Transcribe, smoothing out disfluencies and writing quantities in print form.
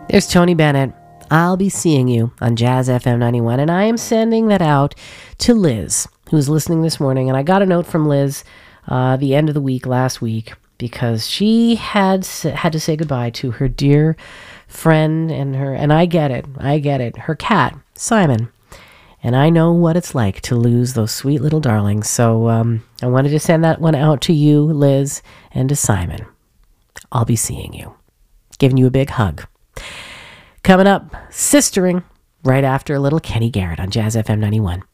There's Tony Bennett. I'll be seeing you on Jazz FM 91, and I am sending that out to Liz, who's listening this morning. And I got a note from Liz the end of the week last week because she had to say goodbye to her dear friend and I get it, her cat, Simon. And I know what it's like to lose those sweet little darlings. So I wanted to send that one out to you, Liz, and to Simon. I'll be seeing you. Giving you a big hug. Coming up, sistering, right after a little Kenny Garrett on Jazz FM 91.